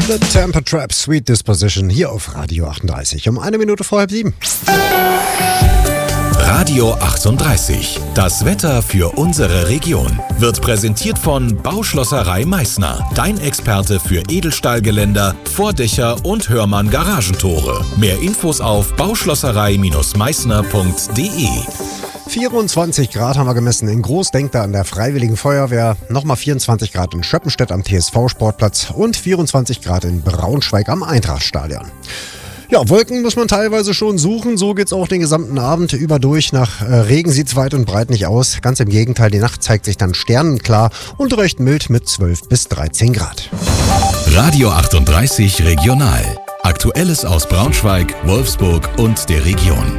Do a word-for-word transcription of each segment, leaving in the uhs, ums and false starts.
The Tampa Trap Sweet Disposition hier auf Radio achtunddreißig um eine Minute vor halb sieben. Radio achtunddreißig. Das Wetter für unsere Region wird präsentiert von Bauschlosserei Meißner. Dein Experte für Edelstahlgeländer, Vordächer und Hörmann Garagentore. Mehr Infos auf bauschlosserei Meißner punkt de. vierundzwanzig Grad haben wir gemessen in Großdenkter an der Freiwilligen Feuerwehr, nochmal vierundzwanzig Grad in Schöppenstedt am T S V-Sportplatz und vierundzwanzig Grad in Braunschweig am Eintrachtstadion. Ja, Wolken muss man teilweise schon suchen, so geht's auch den gesamten Abend über durch. Nach äh, Regen sieht's weit und breit nicht aus. Ganz im Gegenteil, die Nacht zeigt sich dann sternenklar und recht mild mit zwölf bis dreizehn Grad. Radio achtunddreißig Regional. Aktuelles aus Braunschweig, Wolfsburg und der Region.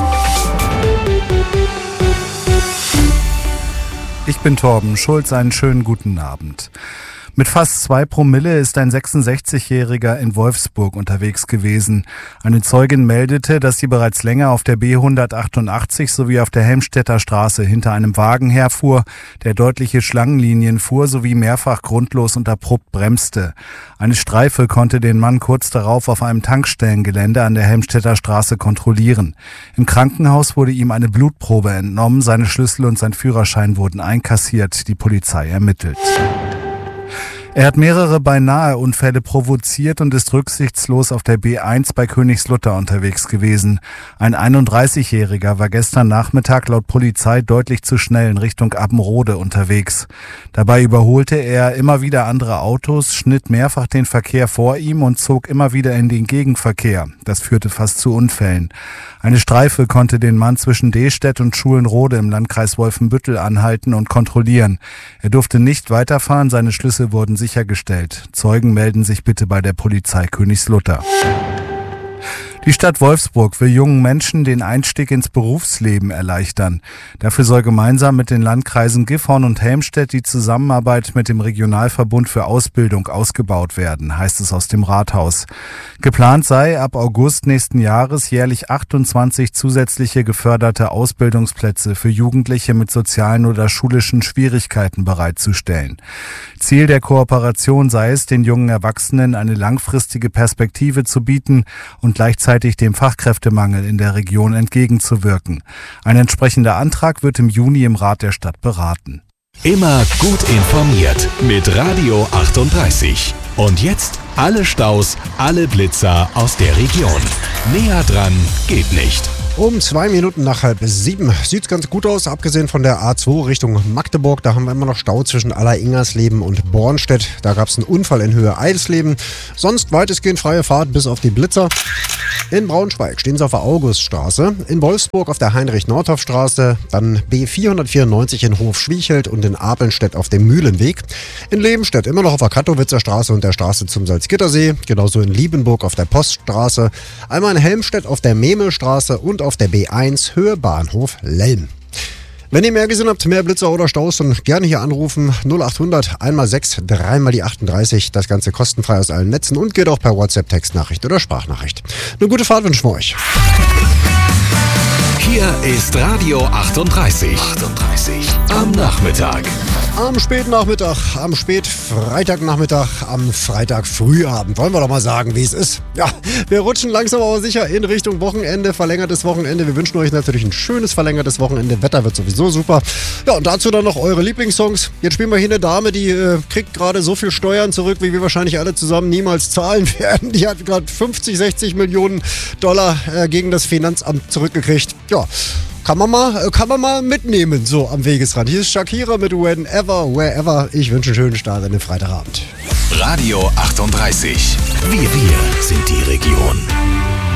Ich bin Torben Schulz, einen schönen guten Abend. Mit fast zwei Promille ist ein sechsundsechzigjähriger in Wolfsburg unterwegs gewesen. Eine Zeugin meldete, dass sie bereits länger auf der B hundertachtundachtzig sowie auf der Helmstedter Straße hinter einem Wagen herfuhr, der deutliche Schlangenlinien fuhr sowie mehrfach grundlos und abrupt bremste. Eine Streife konnte den Mann kurz darauf auf einem Tankstellengelände an der Helmstedter Straße kontrollieren. Im Krankenhaus wurde ihm eine Blutprobe entnommen, seine Schlüssel und sein Führerschein wurden einkassiert, die Polizei ermittelt. Er hat mehrere Beinahe-Unfälle provoziert und ist rücksichtslos auf der B eins bei Königslutter unterwegs gewesen. Ein einunddreißigjähriger war gestern Nachmittag laut Polizei deutlich zu schnell in Richtung Abbenrode unterwegs. Dabei überholte er immer wieder andere Autos, schnitt mehrfach den Verkehr vor ihm und zog immer wieder in den Gegenverkehr. Das führte fast zu Unfällen. Eine Streife konnte den Mann zwischen Dehstedt und Schulenrode im Landkreis Wolfenbüttel anhalten und kontrollieren. Er durfte nicht weiterfahren, seine Schlüssel wurden sichergestellt. Zeugen melden sich bitte bei der Polizei Königslutter. Die Stadt Wolfsburg will jungen Menschen den Einstieg ins Berufsleben erleichtern. Dafür soll gemeinsam mit den Landkreisen Gifhorn und Helmstedt die Zusammenarbeit mit dem Regionalverbund für Ausbildung ausgebaut werden, heißt es aus dem Rathaus. Geplant sei, ab August nächsten Jahres jährlich achtundzwanzig zusätzliche geförderte Ausbildungsplätze für Jugendliche mit sozialen oder schulischen Schwierigkeiten bereitzustellen. Ziel der Kooperation sei es, den jungen Erwachsenen eine langfristige Perspektive zu bieten und gleichzeitig dem Fachkräftemangel in der Region entgegenzuwirken. Ein entsprechender Antrag wird im Juni im Rat der Stadt beraten. Immer gut informiert mit Radio achtunddreißig. Und jetzt alle Staus, alle Blitzer aus der Region. Näher dran geht nicht. Um zwei Minuten nach halb sieben sieht's ganz gut aus, abgesehen von der A zwei Richtung Magdeburg. Da haben wir immer noch Stau zwischen Aller-Ingersleben und Bornstedt. Da gab's einen Unfall in Höhe Eidelsleben. Sonst weitestgehend freie Fahrt bis auf die Blitzer. In Braunschweig stehen sie auf der Auguststraße, in Wolfsburg auf der Heinrich-Nordhoff-Straße, dann B vierhundertvierundneunzig in Hof-Schwiechelt und in Apelnstedt auf dem Mühlenweg. In Lebenstedt immer noch auf der Kattowitzer Straße und der Straße zum Salzgittersee, genauso in Liebenburg auf der Poststraße, einmal in Helmstedt auf der Memelstraße und auf der B eins Höhe Bahnhof Lelm. Wenn ihr mehr gesehen habt, mehr Blitzer oder Staus, dann gerne hier anrufen. null achthundert, einmal sechs, dreimal die achtunddreißig. Das Ganze kostenfrei aus allen Netzen und geht auch per WhatsApp-Textnachricht oder Sprachnachricht. Eine gute Fahrt wünschen wir euch. Hier ist Radio achtunddreißig. achtunddreißig am Nachmittag. Am Spätnachmittag, am Spätfreitagnachmittag, am Freitagfrühabend. Wollen wir doch mal sagen, wie es ist. Ja, wir rutschen langsam aber sicher in Richtung Wochenende, verlängertes Wochenende. Wir wünschen euch natürlich ein schönes verlängertes Wochenende. Wetter wird sowieso super. Ja, und dazu dann noch eure Lieblingssongs. Jetzt spielen wir hier eine Dame, die äh, kriegt gerade so viel Steuern zurück, wie wir wahrscheinlich alle zusammen niemals zahlen werden. Die hat gerade fünfzig, sechzig Millionen Dollar äh, gegen das Finanzamt zurückgekriegt. Ja. Kann man mal, kann man mal mitnehmen, so am Wegesrand. Hier ist Shakira mit Whenever, Wherever. Ich wünsche einen schönen Start an den Freitagabend. Radio achtunddreißig. Wir, wir sind die Region.